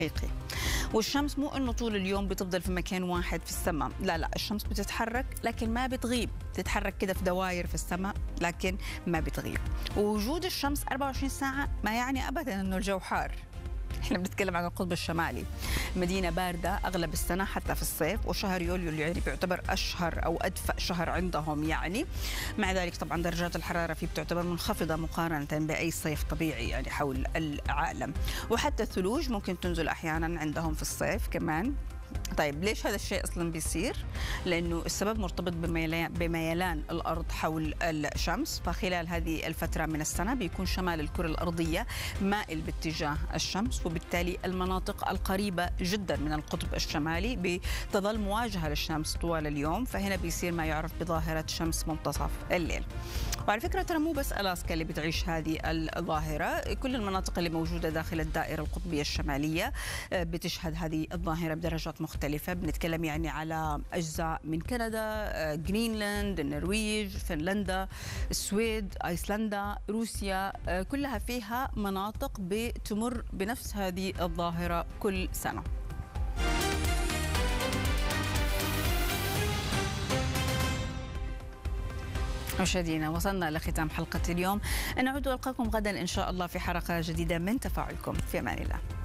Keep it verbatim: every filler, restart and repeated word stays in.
حقيقي. والشمس مو انه طول اليوم بتفضل في مكان واحد في السماء، لا لا، الشمس بتتحرك لكن ما بتغيب، بتتحرك كده في دوائر في السماء لكن ما بتغيب. ووجود الشمس أربعة وعشرين ساعة ما يعني ابدا انه الجو حار. احنا بنتكلم عن القطب الشمالي، مدينة باردة أغلب السنة حتى في الصيف، وشهر يوليو اللي يعني بيعتبر أشهر أو أدفأ شهر عندهم يعني. مع ذلك طبعا درجات الحرارة فيه بتعتبر منخفضة مقارنة بأي صيف طبيعي يعني حول العالم، وحتى الثلوج ممكن تنزل أحيانا عندهم في الصيف كمان. طيب ليش هذا الشيء اصلا بيصير؟ لانه السبب مرتبط بميلان, بميلان الارض حول الشمس، فخلال هذه الفتره من السنه بيكون شمال الكره الارضيه مائل باتجاه الشمس، وبالتالي المناطق القريبه جدا من القطب الشمالي بتظل مواجهه للشمس طوال اليوم، فهنا بيصير ما يعرف بظاهره شمس منتصف الليل. وعلى فكره ترى مو بس الاسكا اللي بتعيش هذه الظاهره، كل المناطق اللي موجوده داخل الدائره القطبيه الشماليه بتشهد هذه الظاهره بدرجات مختلفة. بنتكلم يعني على أجزاء من كندا، جرينلاند، النرويج، فنلندا، السويد، أيسلندا، روسيا، كلها فيها مناطق بتمر بنفس هذه الظاهرة كل سنة. مشاهدينا وصلنا لختام حلقة اليوم، نعود ألقاكم غدا إن شاء الله في حلقة جديدة من تفاعلكم. في أمان الله.